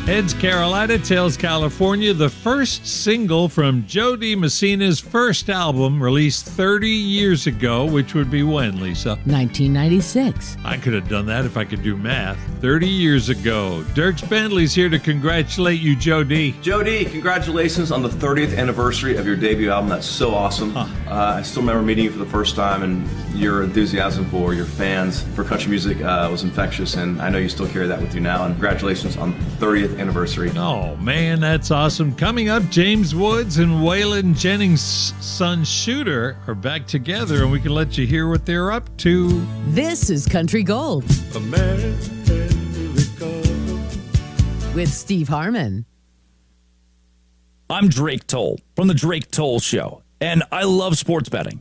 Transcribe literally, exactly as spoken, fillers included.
Heads Carolina, Tails California, the first single from Joe DiMessina's first album released thirty years ago, which would be when, Lisa? nineteen ninety-six. I could have done that if I could do math. thirty years ago. Dierks Bentley's here to congratulate you, Joe D. Joe D, congratulations on the thirtieth anniversary of your debut album. That's so awesome. Huh. Uh, I still remember meeting you for the first time, and your enthusiasm for your fans for country music uh, was infectious, and I know you still carry that with you now, and congratulations on the thirtieth anniversary. Oh, man, that's awesome. Coming up, James Woods and Waylon Jennings' son Shooter are back together, and we can let you hear what they're up to. This is Country Gold America with Steve Harmon. I'm Drake Toll from The Drake Toll Show, and I love sports betting.